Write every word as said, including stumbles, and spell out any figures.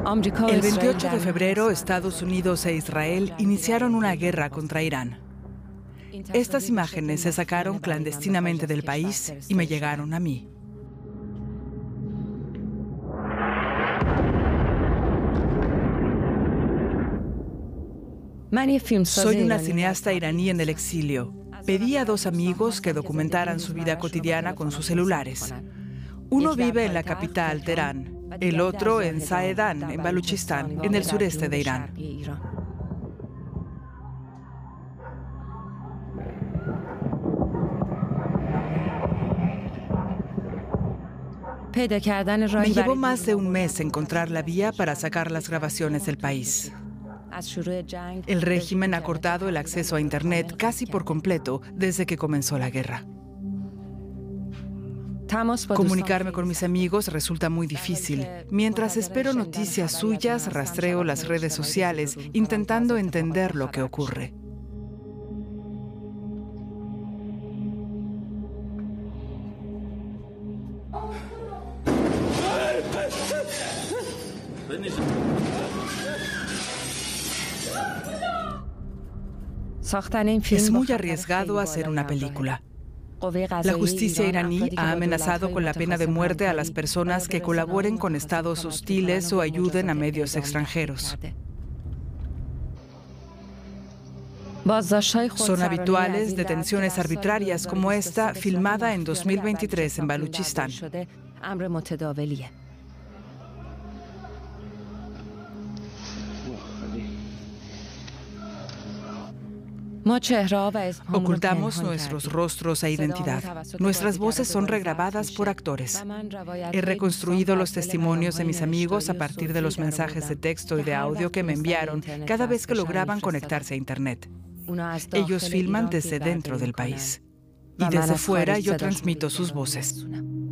El veintiocho de febrero, Estados Unidos e Israel iniciaron una guerra contra Irán. Estas imágenes se sacaron clandestinamente del país y me llegaron a mí. Soy una cineasta iraní en el exilio. Pedí a dos amigos que documentaran su vida cotidiana con sus celulares. Uno vive en la capital, Teherán, el otro en Zahedan, en Baluchistán, en el sureste de Irán. Me llevó más de un mes encontrar la vía para sacar las grabaciones del país. El régimen ha cortado el acceso a Internet casi por completo desde que comenzó la guerra. Comunicarme con mis amigos resulta muy difícil. Mientras espero noticias suyas, rastreo las redes sociales, intentando entender lo que ocurre. Es muy arriesgado hacer una película. La justicia iraní ha amenazado con la pena de muerte a las personas que colaboren con estados hostiles o ayuden a medios extranjeros. Son habituales detenciones arbitrarias como esta, filmada en dos mil veintitrés en Baluchistán. Ocultamos nuestros rostros e identidad. Nuestras voces son regrabadas por actores. He reconstruido los testimonios de mis amigos a partir de los mensajes de texto y de audio que me enviaron cada vez que lograban conectarse a Internet. Ellos filman desde dentro del país. Y desde fuera yo transmito sus voces.